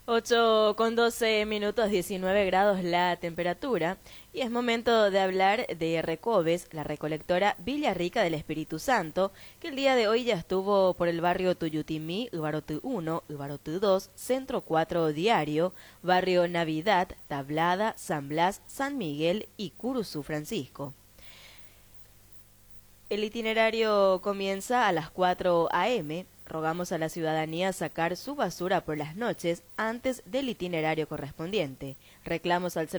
8:12, 19 grados la temperatura, y es momento de hablar de Recobes, la recolectora Villarrica del Espíritu Santo, que el día de hoy ya estuvo por el barrio Tuyutimí, Ubarotu 1, Ubarotu 2, Centro 4 Diario, barrio Navidad, Tablada, San Blas, San Miguel y Curuzú Francisco. El itinerario comienza a las 4 a.m. Rogamos a la ciudadanía sacar su basura por las noches antes del itinerario correspondiente. Reclamos al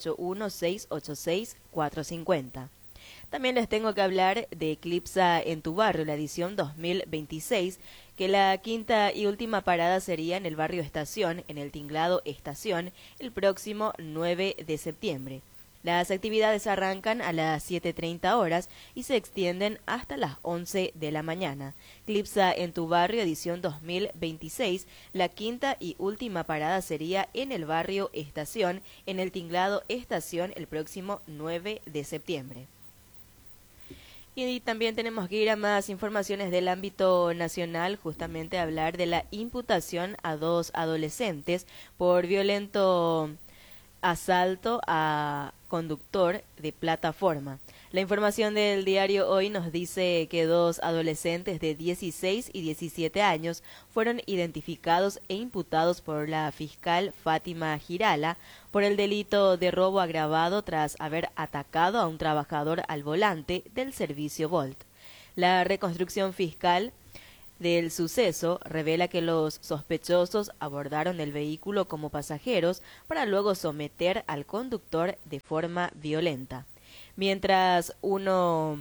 0981-686-450. También les tengo que hablar de Eclipsa en tu barrio, la edición 2026, que la quinta y última parada sería en el barrio Estación, en el tinglado Estación, el próximo 9 de septiembre. Las actividades arrancan a las 7:30 horas y se extienden hasta las 11 de la mañana. Clipsa en tu barrio, edición 2026. La quinta y última parada sería en el barrio Estación, en el tinglado Estación, el próximo 9 de septiembre. Y también tenemos que ir a más informaciones del ámbito nacional, justamente a hablar de la imputación a dos adolescentes por violento asalto a conductor de plataforma. La información del diario Hoy nos dice que dos adolescentes de 16 y 17 años fueron identificados e imputados por la fiscal Fátima Girala por el delito de robo agravado tras haber atacado a un trabajador al volante del servicio Volt. La reconstrucción fiscal del suceso revela que los sospechosos abordaron el vehículo como pasajeros para luego someter al conductor de forma violenta. Mientras uno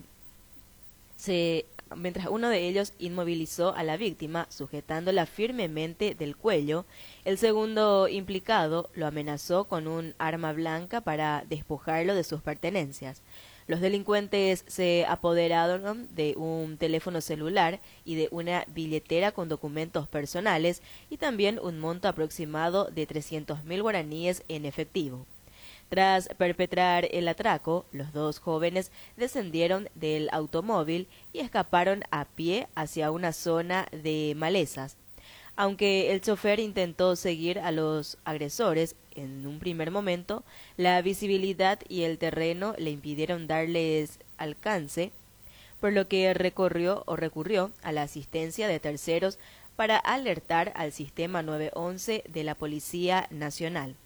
de ellos inmovilizó a la víctima sujetándola firmemente del cuello, el segundo implicado lo amenazó con un arma blanca para despojarlo de sus pertenencias. Los delincuentes se apoderaron de un teléfono celular y de una billetera con documentos personales y también un monto aproximado de 300.000 guaraníes en efectivo. Tras perpetrar el atraco, los dos jóvenes descendieron del automóvil y escaparon a pie hacia una zona de malezas. Aunque el chofer intentó seguir a los agresores, en un primer momento, la visibilidad y el terreno le impidieron darles alcance, por lo que recurrió a la asistencia de terceros para alertar al sistema 911 de la Policía Nacional,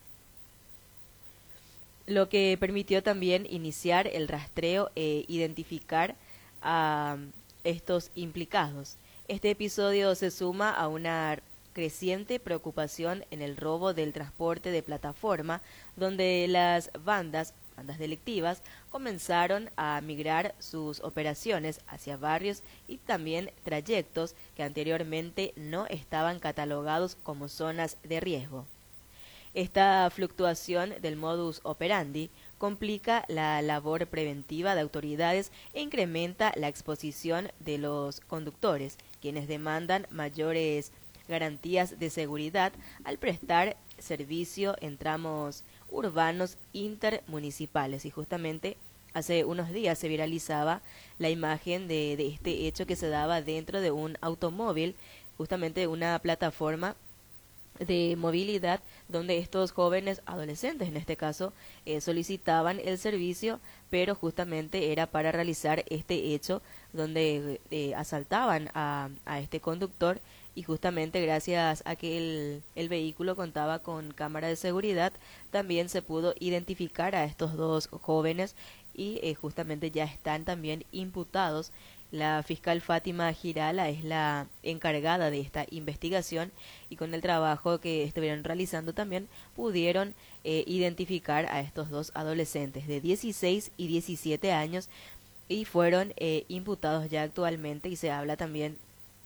lo que permitió también iniciar el rastreo e identificar a estos implicados. Este episodio se suma a una creciente preocupación en el robo del transporte de plataforma, donde las bandas delictivas comenzaron a migrar sus operaciones hacia barrios y también trayectos que anteriormente no estaban catalogados como zonas de riesgo. Esta fluctuación del modus operandi complica la labor preventiva de autoridades e incrementa la exposición de los conductores, quienes demandan mayores garantías de seguridad al prestar servicio en tramos urbanos intermunicipales. Y justamente hace unos días se viralizaba la imagen de este hecho que se daba dentro de un automóvil, justamente una plataforma de movilidad donde estos jóvenes adolescentes en este caso solicitaban el servicio, pero justamente era para realizar este hecho donde asaltaban a este conductor, y justamente gracias a que el vehículo contaba con cámara de seguridad también se pudo identificar a estos dos jóvenes y justamente ya están también imputados. La fiscal Fátima Girala es la encargada de esta investigación y con el trabajo que estuvieron realizando también pudieron identificar a estos dos adolescentes de 16 y 17 años y fueron imputados ya actualmente, y se habla también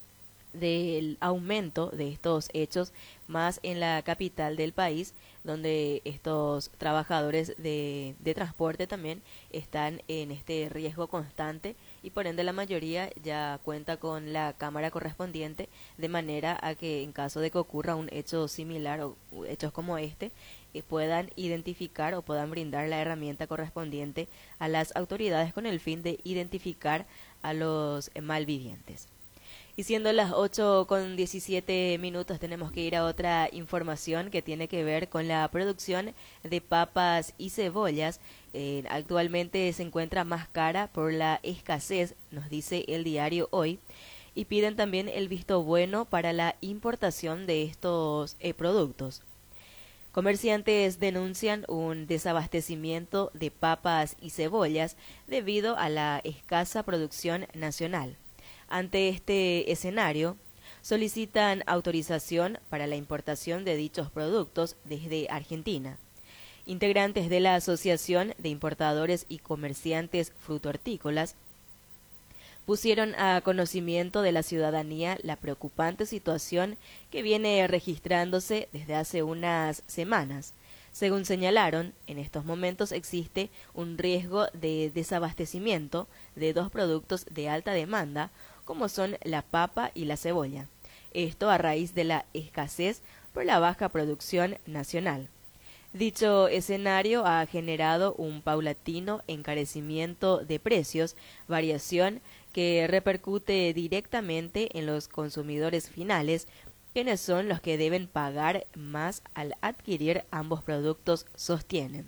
del aumento de estos hechos más en la capital del país, donde estos trabajadores de transporte también están en este riesgo constante y por ende la mayoría ya cuenta con la cámara correspondiente, de manera a que en caso de que ocurra un hecho similar o hechos como este puedan identificar o puedan brindar la herramienta correspondiente a las autoridades con el fin de identificar a los malvivientes. Y siendo las 8:17 tenemos que ir a otra información que tiene que ver con la producción de papas y cebollas. Actualmente se encuentra más cara por la escasez, nos dice el diario Hoy, y piden también el visto bueno para la importación de estos productos. Comerciantes denuncian un desabastecimiento de papas y cebollas debido a la escasa producción nacional. Ante este escenario, solicitan autorización para la importación de dichos productos desde Argentina. Integrantes de la Asociación de Importadores y Comerciantes Frutohortícolas pusieron a conocimiento de la ciudadanía la preocupante situación que viene registrándose desde hace unas semanas. Según señalaron, en estos momentos existe un riesgo de desabastecimiento de dos productos de alta demanda, como son la papa y la cebolla. Esto a raíz de la escasez por la baja producción nacional. Dicho escenario ha generado un paulatino encarecimiento de precios, variación que repercute directamente en los consumidores finales, quienes son los que deben pagar más al adquirir ambos productos, sostienen.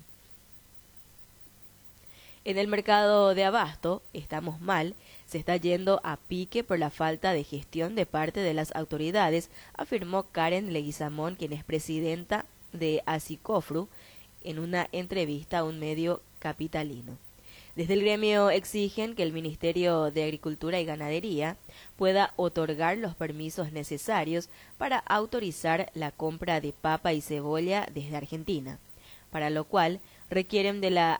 En el mercado de abasto estamos mal, se está yendo a pique por la falta de gestión de parte de las autoridades, afirmó Karen Leguizamón, quien es presidenta de Asicofru, en una entrevista a un medio capitalino. Desde el gremio exigen que el Ministerio de Agricultura y Ganadería pueda otorgar los permisos necesarios para autorizar la compra de papa y cebolla desde Argentina, para lo cual requieren de la